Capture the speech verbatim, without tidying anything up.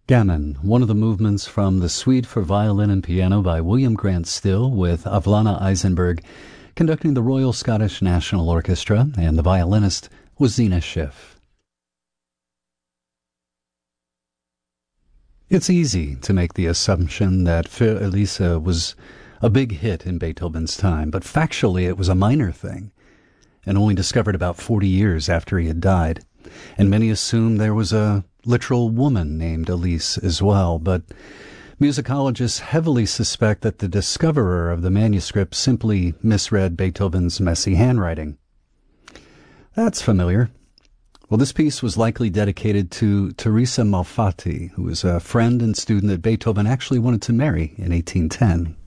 Gammon, one of the movements from the Suite for Violin and Piano by William Grant Still, with Avlana Eisenberg conducting the Royal Scottish National Orchestra, and the violinist was Zena Schiff. It's easy to make the assumption that Für Elise was a big hit in Beethoven's time, but factually it was a minor thing, and only discovered about forty years after he had died. And many assume there was a literal woman named Elise as well, but musicologists heavily suspect that the discoverer of the manuscript simply misread Beethoven's messy handwriting. That's familiar. Well, this piece was likely dedicated to Teresa Malfatti, who was a friend and student that Beethoven actually wanted to marry in eighteen ten.